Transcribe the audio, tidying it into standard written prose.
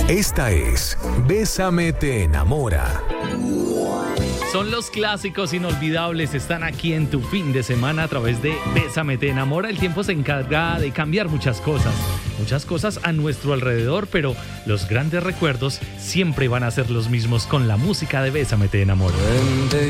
Esta es Bésame te enamora. Son los clásicos inolvidables, están aquí en tu fin de semana a través de Bésame te enamora. El tiempo se encarga de cambiar muchas cosas a nuestro alrededor, pero los grandes recuerdos siempre van a ser los mismos con la música de Bésame te enamora.